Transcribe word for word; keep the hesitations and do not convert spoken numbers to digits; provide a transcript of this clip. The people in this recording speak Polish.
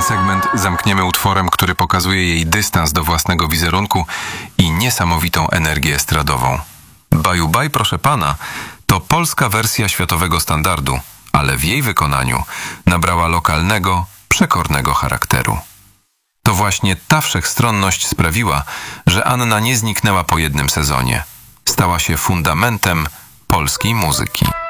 segment zamkniemy utworem, który pokazuje jej dystans do własnego wizerunku i niesamowitą energię estradową. Baju Baj, proszę pana, to polska wersja światowego standardu, ale w jej wykonaniu nabrała lokalnego, przekornego charakteru. To właśnie ta wszechstronność sprawiła, że Anna nie zniknęła po jednym sezonie. Stała się fundamentem polskiej muzyki.